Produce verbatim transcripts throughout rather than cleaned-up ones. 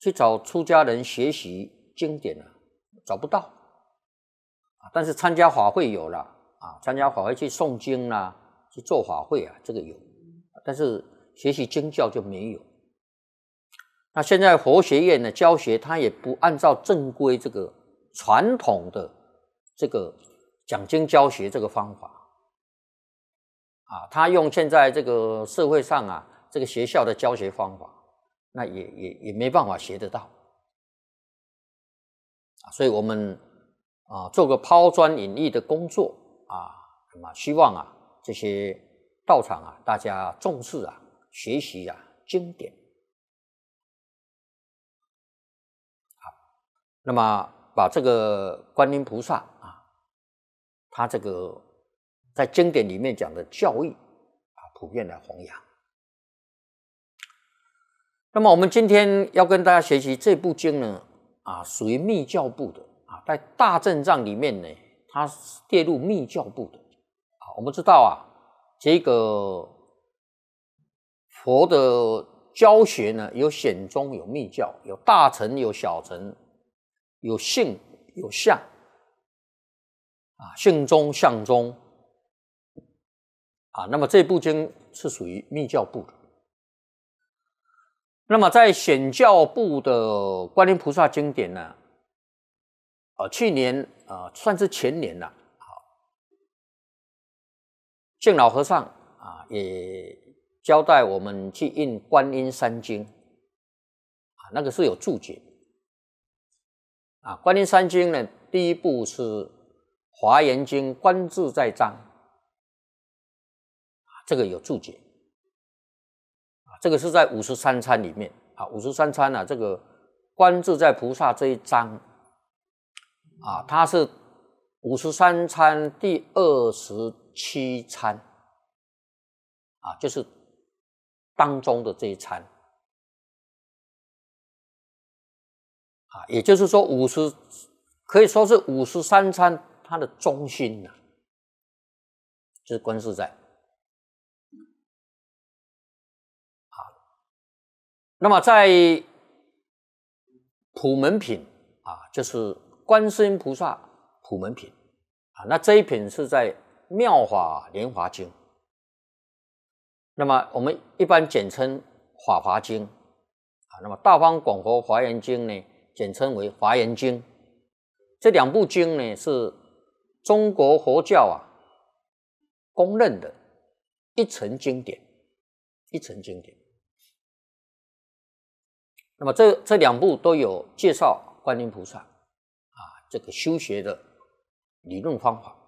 去找出家人学习经典啊，找不到啊。但是参加法会有了啊，参加法会去诵经啦、啊，去做法会啊，这个有，但是学习经教就没有。那现在佛学院的教学，它也不按照正规这个传统的这个讲经教学这个方法啊，他用现在这个社会上啊，这个学校的教学方法，那也也也没办法学得到啊。所以我们啊做个抛砖引玉的工作啊，那么希望啊这些道场啊，大家重视啊学习啊经典。那么把这个观音菩萨啊，他这个在经典里面讲的教义啊，普遍来弘扬。那么我们今天要跟大家学习这部经呢，啊，属于密教部的啊，在大正藏里面呢，它列入密教部的啊。我们知道啊，这个佛的教学呢，有显宗，有密教，有大乘，有小乘。有性有相啊，性宗相宗啊，那么这部经是属于密教部的。那么在显教部的观音菩萨经典呢，呃，去年啊、呃，算是前年了，好，净老和尚啊也交代我们去印观音三经啊，那个是有注解。啊，观音三经呢，第一部是《华严经》观自在章，啊，这个有注解，啊，这个是在五十三参里面啊，五十三参啊，这个观自在菩萨这一章，啊，它是五十三参第二十七参，啊，就是当中的这一参。啊，也就是说，五十可以说是五十三参它的中心呐、啊，就是观自在。啊，那么在普门品啊，就是观世音菩萨普门品啊，那这一品是在妙法莲华经，那么我们一般简称法华经啊，那么大方广佛华严经呢，简称为华严经。这两部经呢，是中国佛教啊公认的一乘经典，一乘经典。那么这这两部都有介绍观音菩萨啊这个修学的理论方法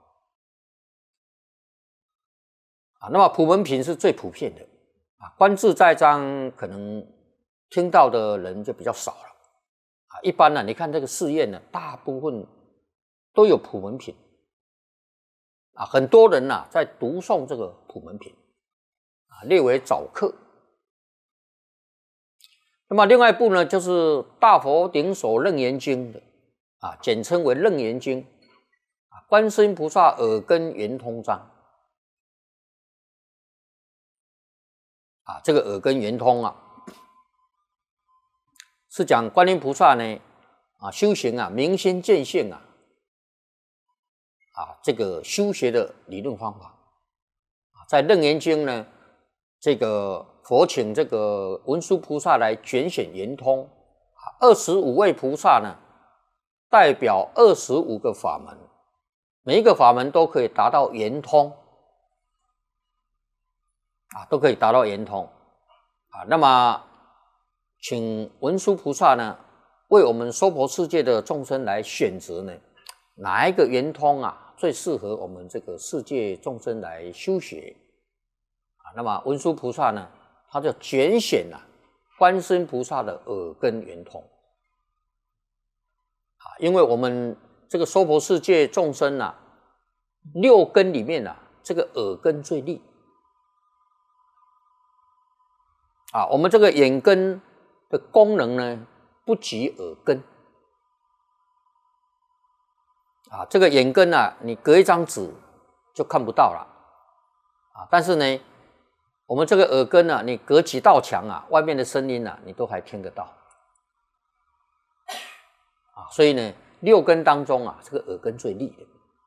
啊。那么普门品是最普遍的啊，观自在章可能听到的人就比较少了。啊，一般呢、啊，你看这个寺院呢，大部分都有普门品啊，很多人呐、啊、在读诵这个普门品啊，列为早课。那么另外一部呢，就是《大佛顶首楞严经》的啊，简称为楞严经啊，观世音菩萨耳根圆通章啊，这个耳根圆通啊。是讲观音菩萨呢，啊，修行啊，明心见性啊，啊，这个修学的理论方法。在楞严经呢，这个佛请这个文殊菩萨来拣选圆通，啊，二十五位菩萨呢，代表二十五个法门，每一个法门都可以达到圆通，啊，都可以达到圆通，啊，那么。请文殊菩萨呢，为我们娑婆世界的众生来选择呢，哪一个圆通啊，最适合我们这个世界众生来修学啊？那么文殊菩萨呢，他就拣选啊，观世音菩萨的耳根圆通啊，因为我们这个娑婆世界众生啊，六根里面啊，这个耳根最利啊，我们这个眼根的功能呢，不及耳根啊。这个眼根啊，你隔一张纸就看不到了啊。但是呢，我们这个耳根啊，你隔几道墙啊，外面的声音啊，你都还听得到啊，所以呢，六根当中啊，这个耳根最利的。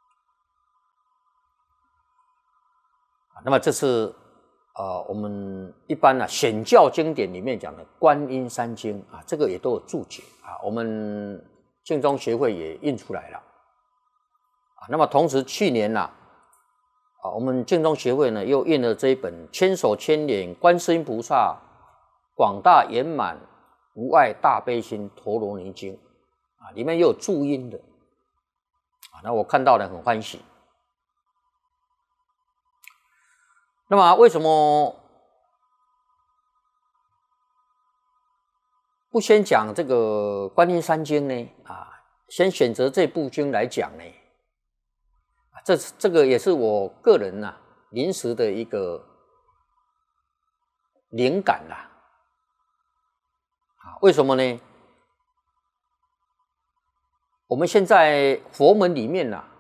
那么这是呃我们一般呢、啊、显教经典里面讲的观音三经啊，这个也都有注解啊，我们净宗协会也印出来了啊。那么同时去年呢、啊，啊我们净宗协会呢又印了这一本《千手千眼观世音菩萨广大圆满无碍大悲心陀罗尼经》啊，里面又有注音的啊，那我看到了很欢喜。那么为什么不先讲这个观音三经呢？啊，先选择这部经来讲呢？这这个也是我个人呐、啊、临时的一个灵感啦。啊，为什么呢？我们现在佛门里面呐、啊。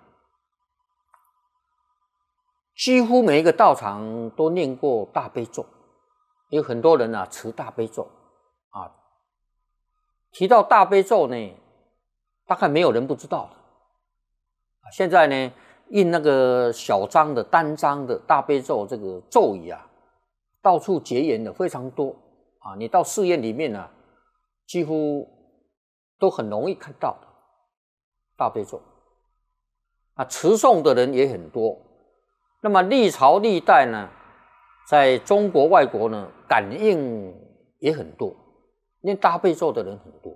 几乎每一个道场都念过大悲咒，有很多人啊持大悲咒啊。提到大悲咒呢，大概没有人不知道的。现在呢，印那个小张的单张的大悲咒这个咒语啊，到处结缘的非常多啊。你到寺院里面啊，几乎都很容易看到的大悲咒啊，持诵的人也很多。那么历朝历代呢，在中国外国呢，感应也很多，念大悲咒的人很多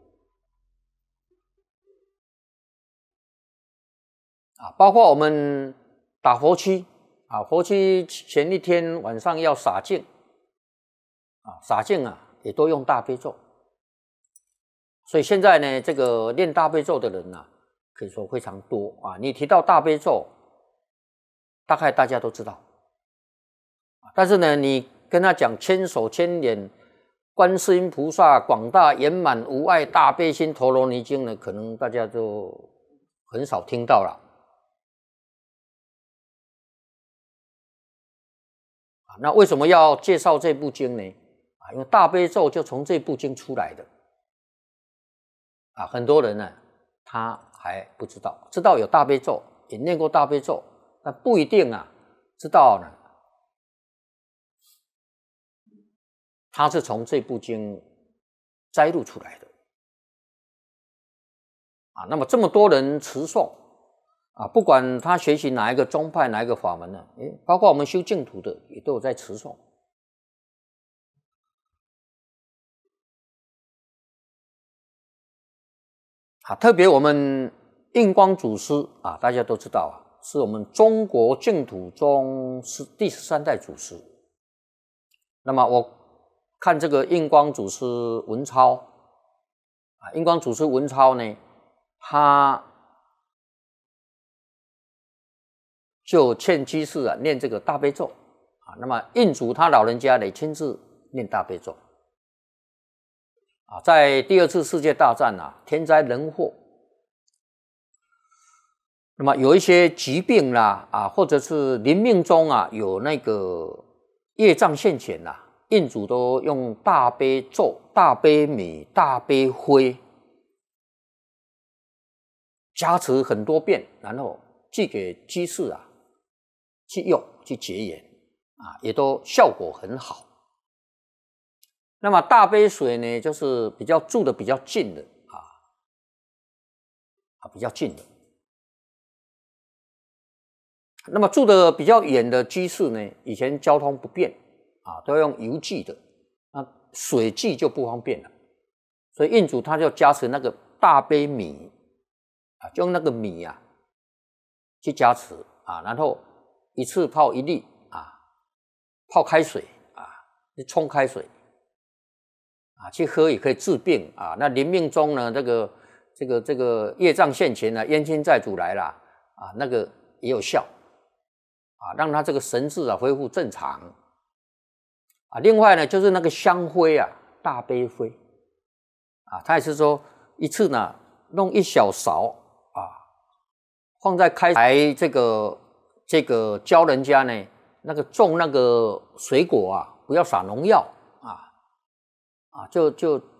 啊，包括我们打佛七啊，佛七前一天晚上要洒净啊，洒净啊，也都用大悲咒，所以现在呢，这个念大悲咒的人呢、啊，可以说非常多啊。你提到大悲咒，大概大家都知道，但是呢，你跟他讲千手千眼观世音菩萨广大圆满无碍大悲心陀罗尼经呢，可能大家就很少听到了。那为什么要介绍这部经呢？啊，因为大悲咒就从这部经出来的。啊，很多人呢，他还不知道，知道有大悲咒，也念过大悲咒。那不一定啊，知道呢，他是从这部经摘录出来的啊。那么这么多人持诵啊，不管他学习哪一个宗派、哪一个法门呢，诶，包括我们修净土的也都有在持诵啊。特别我们印光祖师啊，大家都知道啊。是我们中国净土中是第十三代祖师。那么我看这个印光祖师文钞啊，印光祖师文钞呢，他就劝居士啊念这个大悲咒啊。那么印祖他老人家呢亲自念大悲咒啊，在第二次世界大战啊，天灾人祸。那么有一些疾病啦啊，或者是临命中啊有那个业障现前啦，印祖都用大悲咒、大悲米、大悲灰加持很多遍，然后寄给居士啊去用去结缘啊，也都效果很好。那么大悲水呢，就是比较住的比较近的啊啊比较近的。那么住的比较远的居士呢，以前交通不便啊，都要用邮寄的，那水寄就不方便了，所以印祖他就加持那个大悲米啊，就用那个米啊去加持啊，然后一次泡一粒啊，泡开水啊，去冲开水啊，去喝也可以治病啊。那临命中呢，这个这个这个业障现前呢，冤亲债主来了啊，那个也有效。啊，让他这个神智啊恢复正常啊。另外呢，就是那个香灰啊，大悲灰啊，他也是说一次呢弄一小勺啊，放在开来这个这个教人家呢，那个种那个水果啊，不要撒农药啊啊，就就